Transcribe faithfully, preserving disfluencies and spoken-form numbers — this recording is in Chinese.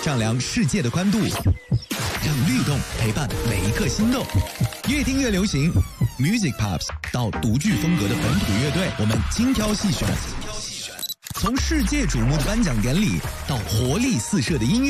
丈量世界的宽度，让律动陪伴每一个心动。越听越流行 ，Music Pops 到独具风格的本土乐队，我们精挑细选。从世界瞩目的颁奖典礼到活力四射的音乐。